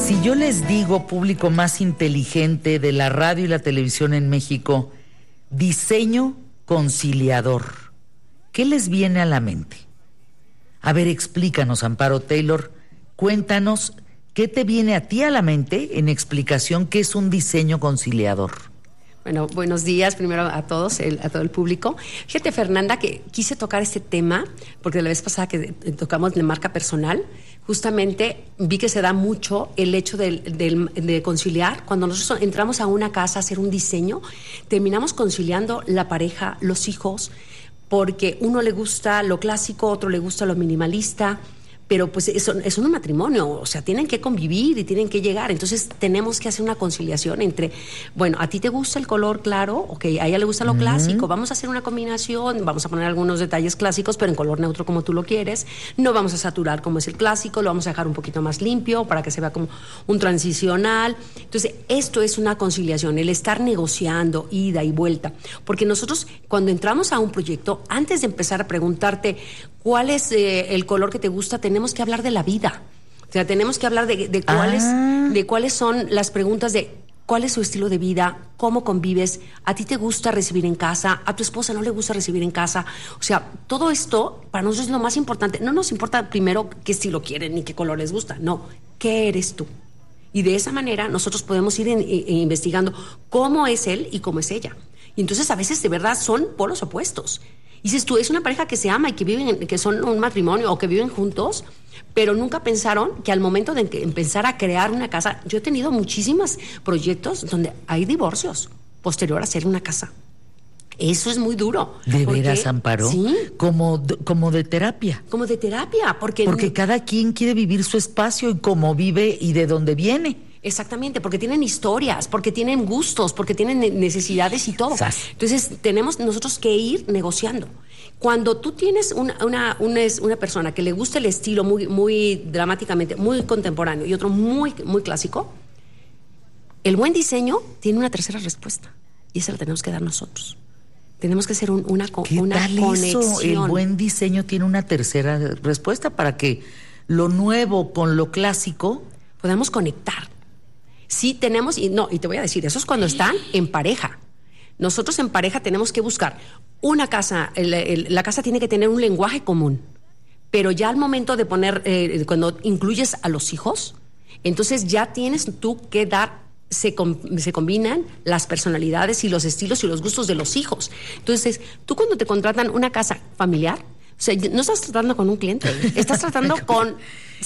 Si yo les digo, público más inteligente de la radio y la televisión en México, diseño conciliador, ¿qué les viene a la mente? A ver, explícanos, Amparo Taylor, cuéntanos, ¿qué te viene a ti a la mente en explicación qué es un diseño conciliador? Bueno, buenos días primero a todos, a todo el público. Fíjate, Fernanda, que quise tocar este tema porque la vez pasada que tocamos de marca personal, justamente vi que se da mucho el hecho de conciliar. Cuando nosotros entramos a una casa a hacer un diseño, terminamos conciliando la pareja, los hijos, porque uno le gusta lo clásico, otro le gusta lo minimalista. Pero pues eso es un matrimonio, o sea, tienen que convivir y tienen que llegar. Entonces tenemos que hacer una conciliación entre, bueno, a ti te gusta el color claro, ok, a ella le gusta lo clásico, vamos a hacer una combinación, vamos a poner algunos detalles clásicos, pero en color neutro como tú lo quieres. No vamos a saturar como es el clásico, lo vamos a dejar un poquito más limpio para que se vea como un transicional. Entonces esto es una conciliación, el estar negociando ida y vuelta. Porque nosotros cuando entramos a un proyecto, antes de empezar a preguntarte cuál es el color que te gusta, tenemos que hablar de la vida. O sea, tenemos que hablar de cuáles son las preguntas de cuál es su estilo de vida, cómo convives, a ti te gusta recibir en casa, a tu esposa no le gusta recibir en casa. O sea, todo esto para nosotros es lo más importante. No nos importa primero qué estilo quieren ni qué color les gusta, no, ¿qué eres tú? Y de esa manera nosotros podemos ir investigando cómo es él y cómo es ella. Y entonces a veces de verdad son polos opuestos. Y dices tú, es una pareja que se ama y que viven, que son un matrimonio o que viven juntos, pero nunca pensaron que al momento de empezar a crear una casa, yo he tenido muchísimos proyectos donde hay divorcios posterior a hacer una casa. Eso es muy duro. ¿De veras, Amparo? Sí. Como de terapia. Como de terapia, porque cada quien quiere vivir su espacio y cómo vive y de dónde viene. Exactamente, porque tienen historias, porque tienen gustos, porque tienen necesidades y todo. Entonces tenemos nosotros que ir negociando. Cuando tú tienes una persona que le gusta el estilo muy dramáticamente, muy contemporáneo y otro muy, muy clásico, el buen diseño tiene una tercera respuesta y esa la tenemos que dar nosotros. Tenemos que hacer una conexión. Eso? El buen diseño tiene una tercera respuesta para que lo nuevo con lo clásico podamos conectar. Sí tenemos, y te voy a decir, eso es cuando están en pareja. Nosotros en pareja tenemos que buscar una casa, la casa tiene que tener un lenguaje común, pero ya al momento de poner, cuando incluyes a los hijos, entonces ya tienes tú que dar, se combinan las personalidades y los estilos y los gustos de los hijos. Entonces, tú cuando te contratan una casa familiar, o sea, no estás tratando con un cliente, estás tratando con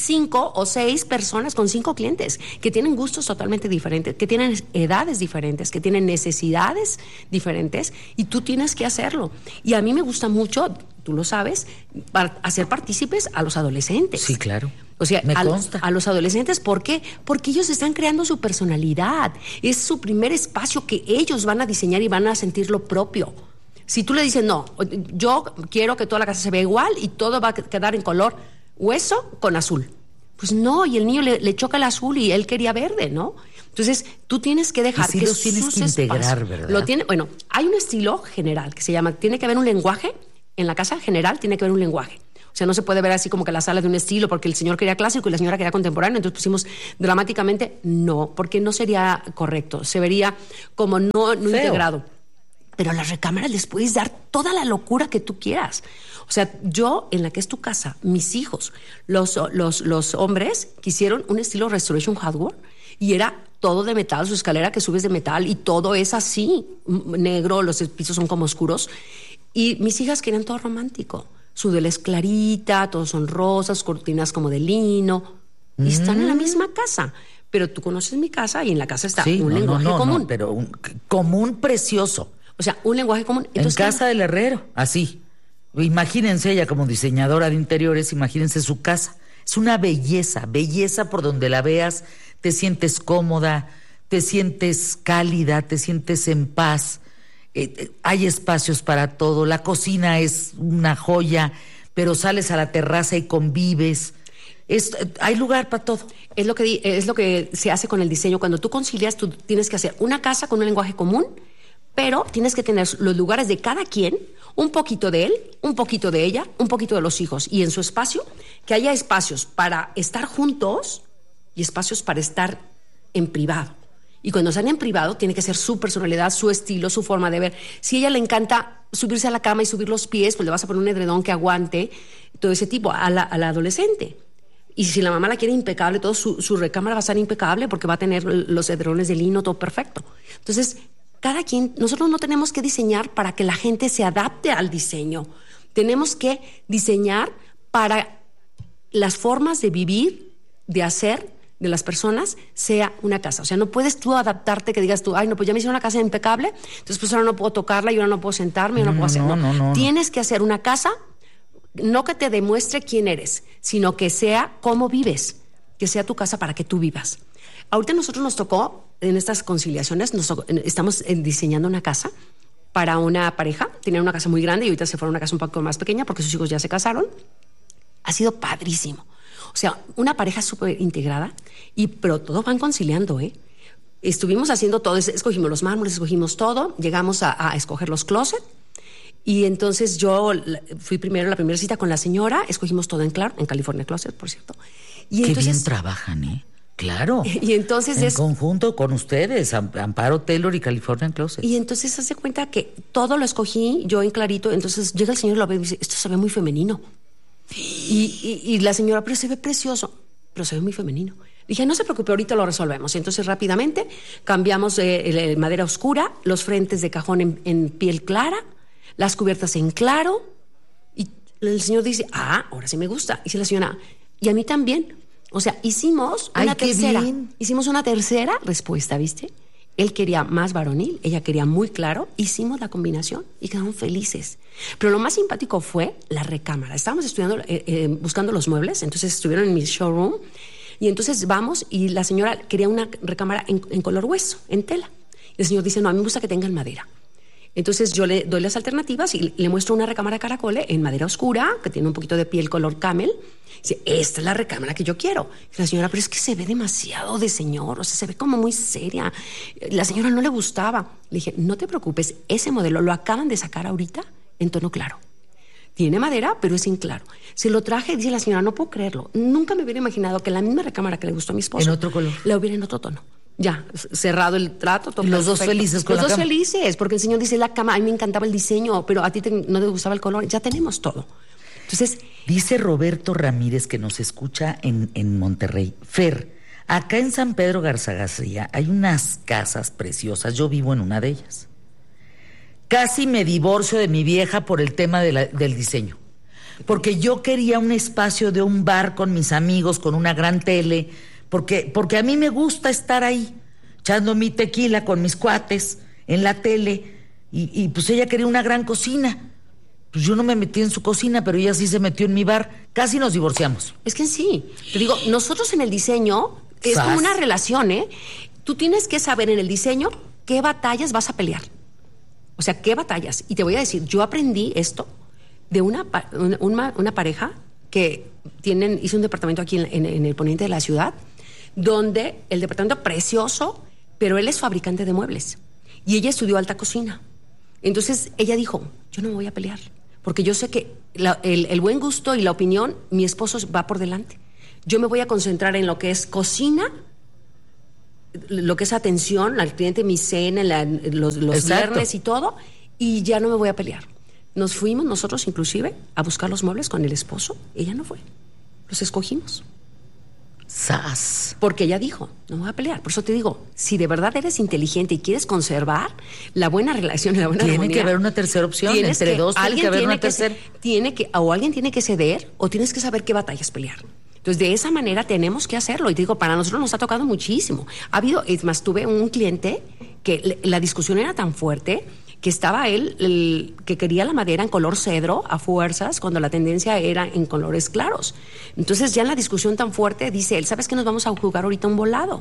5 o 6 personas, con 5 clientes que tienen gustos totalmente diferentes, que tienen edades diferentes, que tienen necesidades diferentes y tú tienes que hacerlo. Y a mí me gusta mucho, tú lo sabes, hacer partícipes a los adolescentes. Sí, claro. O sea, me consta. A los adolescentes, ¿por qué? Porque ellos están creando su personalidad. Es su primer espacio que ellos van a diseñar y van a sentir lo propio. Si tú le dices, no, yo quiero que toda la casa se vea igual y todo va a quedar en color hueso con azul. Pues no, y el niño le choca el azul y él quería verde, ¿no? Entonces, tú tienes que dejar que los tienes que integrar, ¿verdad? Bueno, hay un estilo general que se llama, tiene que haber un lenguaje, en la casa general tiene que haber un lenguaje. O sea, no se puede ver así como que la sala de un estilo porque el señor quería clásico y la señora quería contemporáneo, entonces pusimos dramáticamente no, porque no sería correcto, se vería como no integrado. Pero a las recámaras les puedes dar toda la locura que tú quieras. O sea, yo, en la que es tu casa, mis hijos, los hombres quisieron un estilo Restoration Hardware y era todo de metal, su escalera que subes de metal y todo es así, negro, los pisos son como oscuros. Y mis hijas querían todo romántico. Su tela es clarita, todos son rosas, cortinas como de lino. Y están en la misma casa. Pero tú conoces mi casa y en la casa está un lenguaje común. No, pero un común precioso. O sea, un lenguaje común. Entonces, en casa del herrero, así. Imagínense ella como diseñadora de interiores, imagínense su casa. Es una belleza por donde la veas, te sientes cómoda, te sientes cálida, te sientes en paz. Hay espacios para todo, la cocina es una joya, pero sales a la terraza y convives. Hay lugar para todo. Es lo que se hace con el diseño. Cuando tú concilias, tú tienes que hacer una casa con un lenguaje común, pero tienes que tener los lugares de cada quien, un poquito de él, un poquito de ella, un poquito de los hijos. Y en su espacio, que haya espacios para estar juntos y espacios para estar en privado. Y cuando están en privado, tiene que ser su personalidad, su estilo, su forma de ver. Si a ella le encanta subirse a la cama y subir los pies, pues le vas a poner un edredón que aguante, todo ese tipo, a la adolescente. Y si la mamá la quiere impecable, todo su recámara va a estar impecable porque va a tener los edredones de lino, todo perfecto. Entonces, cada quien, nosotros no tenemos que diseñar para que la gente se adapte al diseño. Tenemos que diseñar para las formas de vivir, de hacer de las personas sea una casa. O sea, no puedes tú adaptarte que digas tú, ay, no, pues ya me hicieron una casa impecable, entonces pues ahora no puedo tocarla y ahora no puedo sentarme, no puedo hacer. No. Tienes que hacer una casa, no que te demuestre quién eres, sino que sea cómo vives, que sea tu casa para que tú vivas. Ahorita nosotros nos tocó, en estas conciliaciones, estamos diseñando una casa para una pareja. Tenían una casa muy grande y ahorita se fueron a una casa un poco más pequeña porque sus hijos ya se casaron. Ha sido padrísimo. O sea, una pareja súper integrada, pero todos van conciliando, ¿eh? Estuvimos haciendo todo, escogimos los mármoles, escogimos todo, llegamos a escoger los closets, y entonces yo fui primero, la primera cita con la señora, escogimos todo en claro, en California Closet, por cierto. Y qué entonces, bien trabajan, ¿eh? Claro. Y entonces en conjunto con ustedes, Amparo Taylor y California Closet. Y entonces se hace cuenta que todo lo escogí yo en clarito, entonces llega el señor y lo ve y dice, esto se ve muy femenino. Y la señora, pero se ve precioso, pero se ve muy femenino. Dije, no se preocupe, ahorita lo resolvemos. Y entonces rápidamente cambiamos madera oscura, los frentes de cajón en piel clara, las cubiertas en claro. Y el señor dice, ahora sí me gusta. Y dice la señora, y a mí también. O sea, hicimos una tercera. Bien. Hicimos una tercera respuesta, ¿viste? Él quería más varonil, ella quería muy claro. Hicimos la combinación y quedamos felices. Pero lo más simpático fue la recámara. Estábamos estudiando, buscando los muebles, entonces estuvieron en mi showroom. Y entonces vamos y la señora quería una recámara en color hueso, en tela. Y el señor dice, no, a mí me gusta que tenga en madera. Entonces yo le doy las alternativas y le muestro una recámara de caracole en madera oscura, que tiene un poquito de piel color camel. Dice, esta es la recámara que yo quiero. Y la señora, pero es que se ve demasiado de señor, o sea, se ve como muy seria. La señora no le gustaba. Le dije, no te preocupes, ese modelo lo acaban de sacar ahorita en tono claro. Tiene madera, pero es en claro. Se lo traje y dice la señora, no puedo creerlo. Nunca me hubiera imaginado que la misma recámara que le gustó a mi esposo, en otro color, la hubiera en otro tono. Ya, cerrado el trato. Todo los dos felices con la cama. Los dos felices, porque el señor dice, la cama, a mí me encantaba el diseño, pero a ti no te gustaba el color. Ya tenemos todo. Entonces, dice Roberto Ramírez, que nos escucha en Monterrey. Fer, acá en San Pedro Garza García hay unas casas preciosas. Yo vivo en una de ellas. Casi me divorcio de mi vieja por el tema del diseño. Porque yo quería un espacio de un bar con mis amigos, con una gran tele, porque a mí me gusta estar ahí, echando mi tequila con mis cuates en la tele, y pues ella quería una gran cocina. Pues yo no me metí en su cocina, pero ella sí se metió en mi bar. Casi nos divorciamos. Es que sí. Te digo, nosotros en el diseño es como una relación, ¿eh? Tú tienes que saber en el diseño qué batallas vas a pelear. O sea, qué batallas. Y te voy a decir, yo aprendí esto de una pareja que hizo un departamento aquí en el poniente de la ciudad, donde el departamento precioso, pero él es fabricante de muebles. Y ella estudió alta cocina. Entonces ella dijo, yo no me voy a pelear, porque yo sé que el buen gusto y la opinión, mi esposo va por delante. Yo me voy a concentrar en lo que es cocina, lo que es atención al cliente, mi cena, los viernes y todo, y ya no me voy a pelear. Nos fuimos nosotros inclusive a buscar los muebles con el esposo. Ella no fue. Los escogimos. ¡Sas! Porque ella dijo, no me voy a pelear. Por eso te digo, si de verdad eres inteligente y quieres conservar la buena relación y la buena armonía, tiene que haber una tercera opción. Entre dos tiene que haber una tercera. O alguien tiene que ceder, o tienes que saber qué batallas pelear. Entonces, de esa manera tenemos que hacerlo. Y te digo, para nosotros nos ha tocado muchísimo. Es más, tuve un cliente que la discusión era tan fuerte que estaba él que quería la madera en color cedro a fuerzas, cuando la tendencia era en colores claros. Entonces, ya en la discusión tan fuerte, dice él, ¿sabes qué? Nos vamos a jugar ahorita un volado.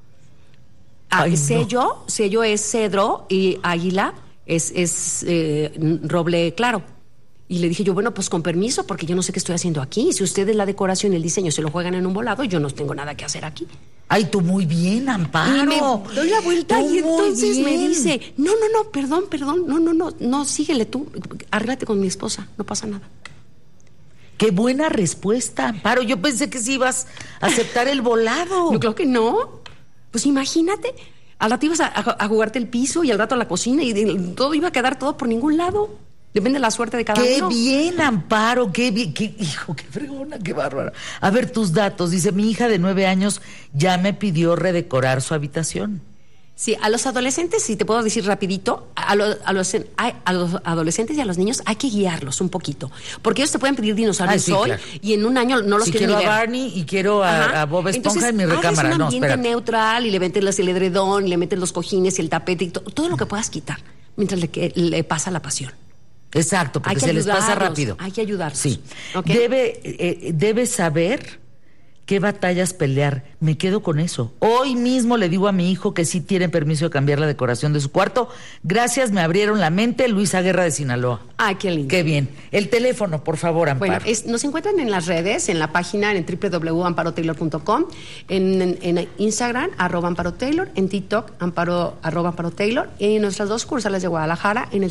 Sello es cedro y águila es roble claro. Y le dije yo, bueno, pues con permiso, porque yo no sé qué estoy haciendo aquí. Si ustedes la decoración y el diseño se lo juegan en un volado, yo no tengo nada que hacer aquí. Ay, tú muy bien, Amparo. Y me doy la vuelta y entonces me dice, no, perdón, no, síguele tú, arréglate con mi esposa, no pasa nada. Qué buena respuesta, Amparo. Yo pensé que sí ibas a aceptar el volado. Yo creo que no. Pues imagínate, al rato ibas a jugarte el piso y al rato a la cocina y todo iba a quedar todo por ningún lado. Depende de la suerte de cada uno. Qué bien, Amparo, qué bien, hijo, qué fregona, qué bárbara. A ver, tus datos. Dice, mi hija de 9 años ya me pidió redecorar su habitación. Sí, a los adolescentes, si te puedo decir rapidito, a los adolescentes y a los niños hay que guiarlos un poquito, porque ellos te pueden pedir dinosaurios hoy, claro, y en un año no los quieren ni ver. Quiero a Barney y quiero a Bob Esponja en mi recámara. Un ambiente neutral y le metes el edredón, y le metes los cojines y el tapete y todo lo que puedas quitar, mientras le pasa la pasión. Exacto, porque se les pasa rápido. Hay que ayudarlos. Sí. ¿Okay? Debe saber qué batallas pelear. Me quedo con eso. Hoy mismo le digo a mi hijo que sí tiene permiso de cambiar la decoración de su cuarto. Gracias, me abrieron la mente. Luisa Guerra de Sinaloa. Ay, qué lindo. Qué bien. El teléfono, por favor, Amparo. Bueno, nos encuentran en las redes, en la página, en www.amparotaylor.com, en Instagram, @AmparoTaylor, en TikTok, @AmparoTaylor, y en nuestras 2 sucursales de Guadalajara, en el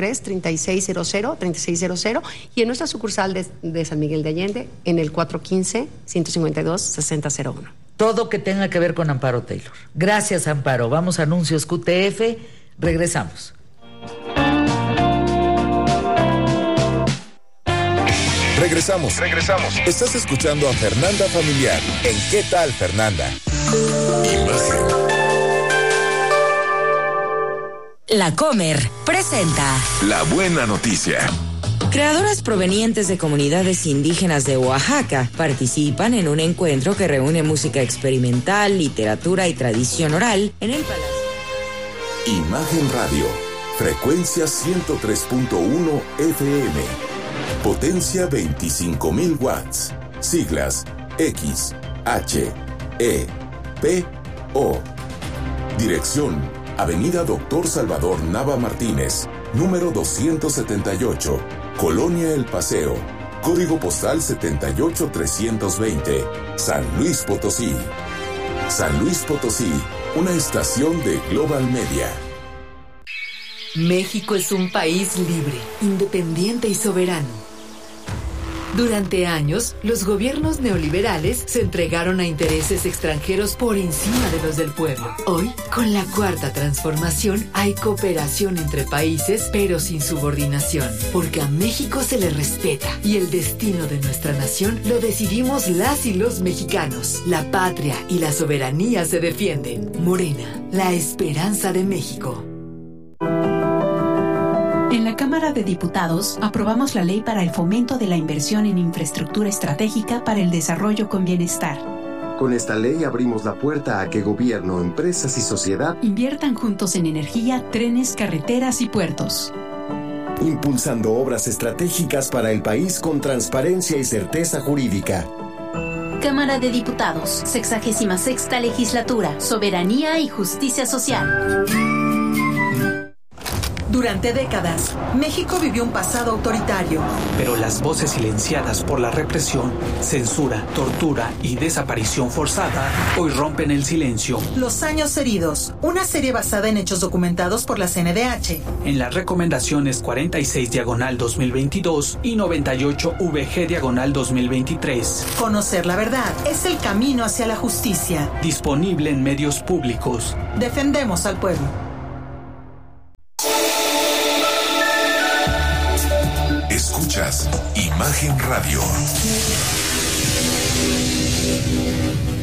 3600 y en nuestra sucursal de San Miguel de Allende, en el 415-152-6001. Todo que tenga que ver con Amparo Taylor. Gracias, Amparo. Vamos a anuncios QTF. Regresamos. Regresamos. Estás escuchando a Fernanda Familiar en ¿Qué tal, Fernanda? Imagen. La Comer presenta La buena noticia. Creadoras provenientes de comunidades indígenas de Oaxaca participan en un encuentro que reúne música experimental, literatura y tradición oral en el Palacio. Imagen Radio, frecuencia 103.1 FM, potencia 25,000 watts, siglas X, H, E, P, O. Dirección, Avenida Doctor Salvador Nava Martínez, número 278. Colonia El Paseo, código postal 78320, San Luis Potosí. San Luis Potosí, una estación de Global Media. México es un país libre, independiente y soberano. Durante años, los gobiernos neoliberales se entregaron a intereses extranjeros por encima de los del pueblo. Hoy, con la Cuarta Transformación, hay cooperación entre países, pero sin subordinación, porque a México se le respeta y el destino de nuestra nación lo decidimos las y los mexicanos. La patria y la soberanía se defienden. Morena, la esperanza de México. En la Cámara de Diputados aprobamos la ley para el fomento de la inversión en infraestructura estratégica para el desarrollo con bienestar. Con esta ley abrimos la puerta a que gobierno, empresas y sociedad inviertan juntos en energía, trenes, carreteras y puertos. Impulsando obras estratégicas para el país con transparencia y certeza jurídica. Cámara de Diputados, 66ª Legislatura, Soberanía y Justicia Social. Durante décadas, México vivió un pasado autoritario. Pero las voces silenciadas por la represión, censura, tortura y desaparición forzada hoy rompen el silencio. Los años heridos, una serie basada en hechos documentados por la CNDH. En las recomendaciones 46/2022 y 98/VG/2023. Conocer la verdad es el camino hacia la justicia. Disponible en medios públicos. Defendemos al pueblo. Escuchas Imagen Radio.